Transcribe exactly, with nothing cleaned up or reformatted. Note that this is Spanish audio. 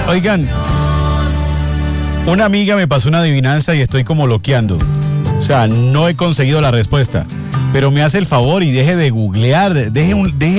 Oigan, una amiga me pasó una adivinanza y estoy como loqueando. O sea, no he conseguido la respuesta. Pero me hace el favor y deje de googlear, deje, un, deje